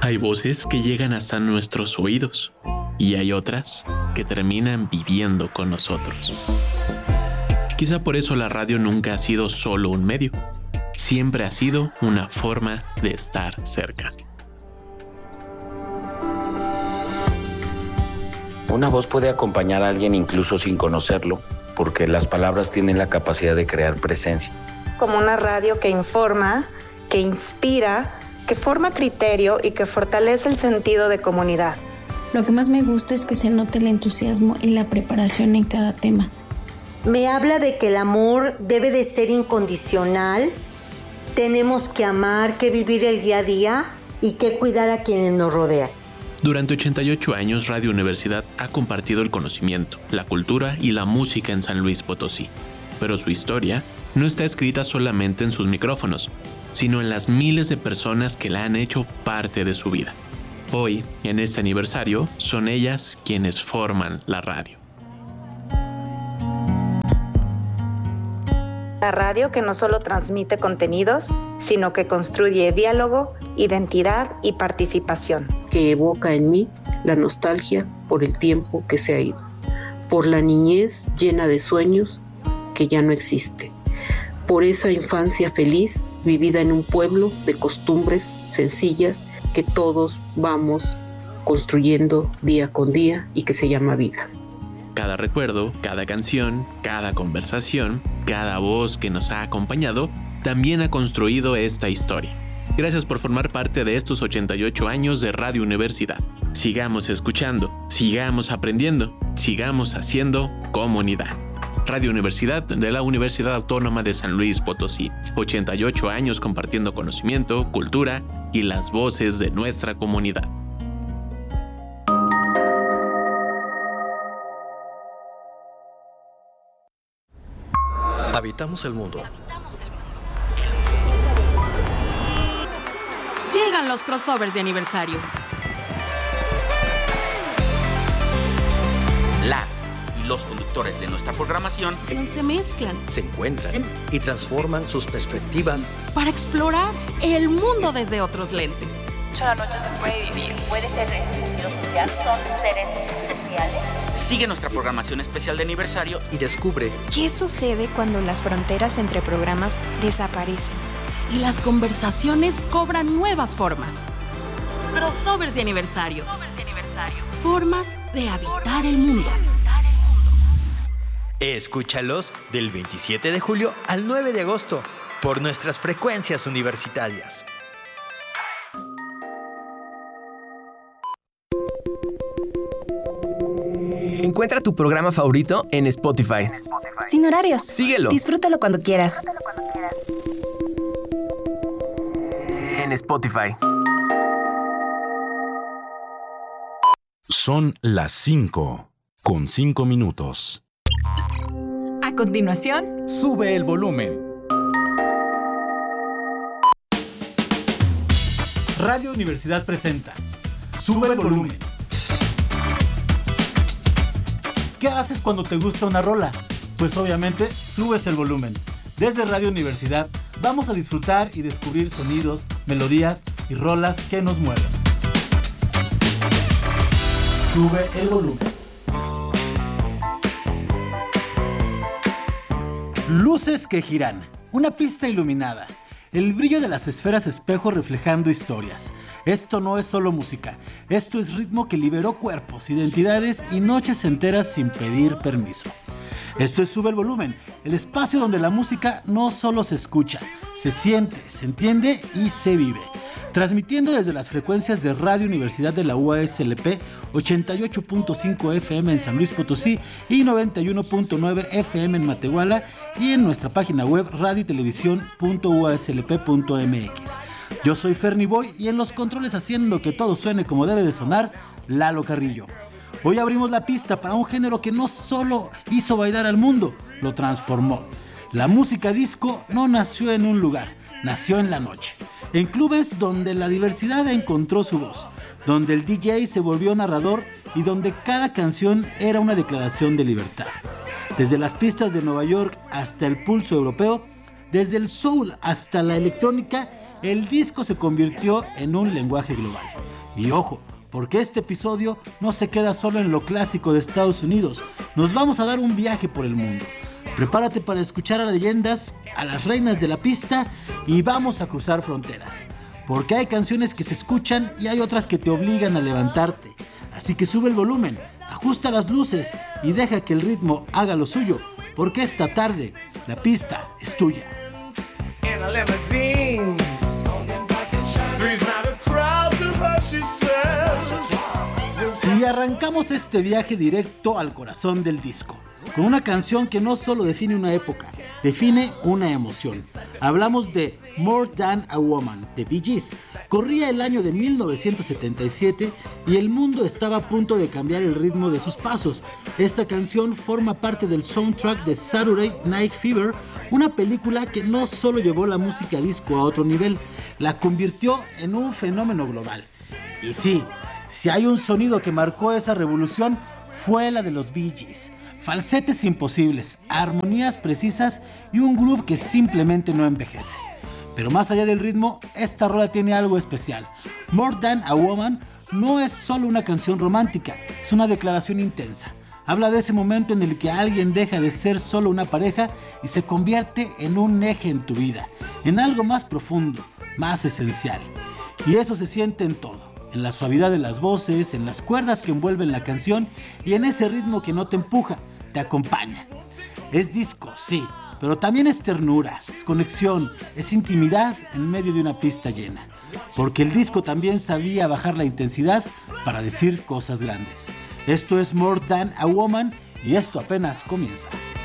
Hay voces que llegan hasta nuestros oídos y hay otras que terminan viviendo con nosotros. Quizá por eso la radio nunca ha sido solo un medio, siempre ha sido una forma de estar cerca. Una voz puede acompañar a alguien incluso sin conocerlo, porque las palabras tienen la capacidad de crear presencia. Como una radio que informa, que inspira, que forma criterio y que fortalece el sentido de comunidad. Lo que más me gusta es que se note el entusiasmo y la preparación en cada tema. Me habla de que el amor debe de ser incondicional, tenemos que amar, que vivir el día a día y que cuidar a quienes nos rodean. Durante 88 años, Radio Universidad ha compartido el conocimiento, la cultura y la música en San Luis Potosí. Pero su historia no está escrita solamente en sus micrófonos, sino en las miles de personas que la han hecho parte de su vida. Hoy, en este aniversario, son ellas quienes forman la radio. La radio que no solo transmite contenidos, sino que construye diálogo, identidad y participación. Que evoca en mí la nostalgia por el tiempo que se ha ido, por la niñez llena de sueños que ya no existe, por esa infancia feliz vivida en un pueblo de costumbres sencillas que todos vamos construyendo día con día y que se llama vida. Cada recuerdo, cada canción, cada conversación, cada voz que nos ha acompañado, también ha construido esta historia. Gracias por formar parte de estos 88 años de Radio Universidad. Sigamos escuchando, sigamos aprendiendo, sigamos haciendo comunidad. Radio Universidad de la Universidad Autónoma de San Luis Potosí. 88 años compartiendo conocimiento, cultura y las voces de nuestra comunidad. Habitamos el mundo. Llegan los crossovers de aniversario. Las y los conductores de nuestra programación se mezclan, se encuentran y transforman sus perspectivas para explorar el mundo desde otros lentes. La noche se puede vivir, puede ser sentido social, son seres sociales. Sigue nuestra programación especial de aniversario y descubre qué sucede cuando las fronteras entre programas desaparecen y las conversaciones cobran nuevas formas. Crossovers de aniversario. Formas de habitar el mundo. Escúchalos del 27 de julio al 9 de agosto por nuestras frecuencias universitarias. Encuentra tu programa favorito en Spotify. Sin horarios. Síguelo. Disfrútalo cuando quieras. En Spotify. Son las 5:05. A continuación, sube el volumen. Radio Universidad presenta Sube el volumen. ¿Qué haces cuando te gusta una rola? Pues obviamente subes el volumen. Desde Radio Universidad vamos a disfrutar y descubrir sonidos, melodías y rolas que nos mueven. Sube el volumen. Luces que giran. Una pista iluminada. El brillo de las esferas espejo reflejando historias. Esto no es solo música, esto es ritmo que liberó cuerpos, identidades y noches enteras sin pedir permiso. Esto es Sube el Volumen, el espacio donde la música no solo se escucha, se siente, se entiende y se vive. Transmitiendo desde las frecuencias de Radio Universidad de la UASLP, 88.5 FM en San Luis Potosí y 91.9 FM en Matehuala y en nuestra página web radiotelevisión.uaslp.mx. Yo soy Ferny Boy y en los controles haciendo que todo suene como debe de sonar, Lalo Carrillo. Hoy abrimos la pista para un género que no solo hizo bailar al mundo, lo transformó. La música disco no nació en un lugar, nació en la noche. En clubes donde la diversidad encontró su voz, donde el DJ se volvió narrador y donde cada canción era una declaración de libertad. Desde las pistas de Nueva York hasta el pulso europeo, desde el soul hasta la electrónica, el disco se convirtió en un lenguaje global. Y ojo, porque este episodio no se queda solo en lo clásico de Estados Unidos, nos vamos a dar un viaje por el mundo. Prepárate para escuchar a leyendas, a las reinas de la pista y vamos a cruzar fronteras. Porque hay canciones que se escuchan y hay otras que te obligan a levantarte. Así que sube el volumen, ajusta las luces y deja que el ritmo haga lo suyo, porque esta tarde la pista es tuya. Y arrancamos este viaje directo al corazón del disco, con una canción que no solo define una época, define una emoción. Hablamos de More Than a Woman, de Bee Gees. Corría el año de 1977 y el mundo estaba a punto de cambiar el ritmo de sus pasos. Esta canción forma parte del soundtrack de Saturday Night Fever, una película que no solo llevó la música disco a otro nivel, la convirtió en un fenómeno global. Y sí, si hay un sonido que marcó esa revolución, fue la de los Bee Gees. Falsetes imposibles, armonías precisas y un groove que simplemente no envejece. Pero más allá del ritmo, esta rola tiene algo especial. More Than a Woman no es solo una canción romántica, es una declaración intensa. Habla de ese momento en el que alguien deja de ser solo una pareja y se convierte en un eje en tu vida, en algo más profundo, más esencial. Y eso se siente en todo. En la suavidad de las voces, en las cuerdas que envuelven la canción y en ese ritmo que no te empuja, te acompaña. Es disco, sí, pero también es ternura, es conexión, es intimidad en medio de una pista llena. Porque el disco también sabía bajar la intensidad para decir cosas grandes. Esto es More Than a Woman y esto apenas comienza.